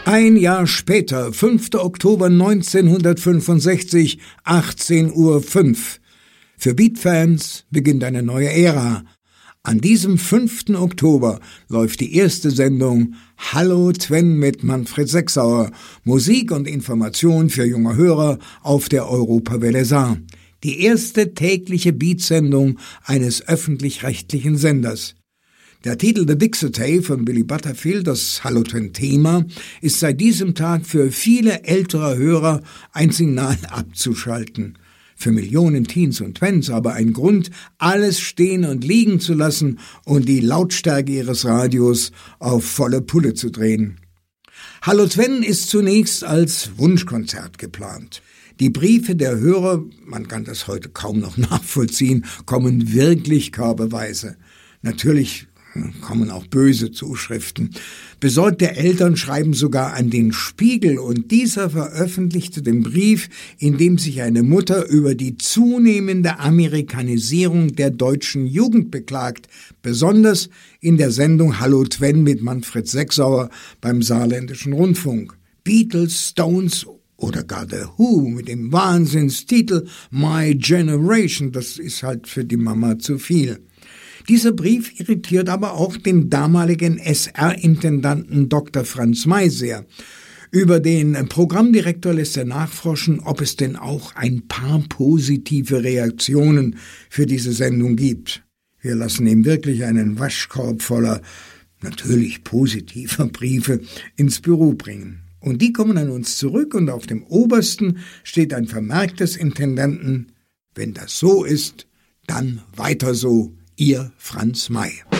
Ein Jahr später, 5. Oktober 1965, 18:05 Uhr. Für Beat-Fans beginnt eine neue Ära. An diesem 5. Oktober läuft die erste Sendung Hallo Twen mit Manfred Sechsauer, Musik und Information für junge Hörer auf der Europawelle Saar. Die erste tägliche Beat-Sendung eines öffentlich-rechtlichen Senders. Der Titel The Dixie von Billy Butterfield, das Hallo Twen-Thema, ist seit diesem Tag für viele ältere Hörer ein Signal abzuschalten. Für Millionen Teens und Twens aber ein Grund, alles stehen und liegen zu lassen und die Lautstärke ihres Radios auf volle Pulle zu drehen. Hallo Twen ist zunächst als Wunschkonzert geplant. Die Briefe der Hörer, man kann das heute kaum noch nachvollziehen, kommen wirklich körbeweise. Natürlich kommen auch böse Zuschriften. Besorgte Eltern schreiben sogar an den Spiegel und dieser veröffentlichte den Brief, in dem sich eine Mutter über die zunehmende Amerikanisierung der deutschen Jugend beklagt, besonders in der Sendung Hallo Twen mit Manfred Sechsauer beim Saarländischen Rundfunk. Beatles, Stones oder gar The Who mit dem Wahnsinnstitel My Generation, das ist halt für die Mama zu viel. Dieser Brief irritiert aber auch den damaligen SR-Intendanten Dr. Franz May sehr. Über den Programmdirektor lässt er nachforschen, ob es denn auch ein paar positive Reaktionen für diese Sendung gibt. Wir lassen ihm wirklich einen Waschkorb voller, natürlich positiver Briefe ins Büro bringen. Und die kommen an uns zurück und auf dem obersten steht ein Vermerk des Intendanten: Wenn das so ist, dann weiter so. Ihr Franz May.